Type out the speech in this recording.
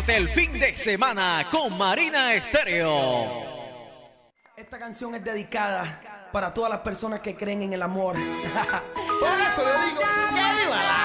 Pásate el fin de semana con Marina Estéreo. Esta canción es dedicada para todas las personas que creen en el amor. Por eso yo digo, ¡que viva la